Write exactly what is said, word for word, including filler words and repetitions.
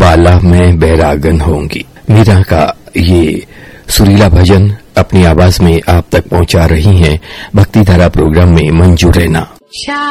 वाला मैं बैरागन होंगी। मीरा का ये सुरीला भजन अपनी आवाज में आप तक पहुंचा रही हैं भक्ति धारा प्रोग्राम में मंजू रैना।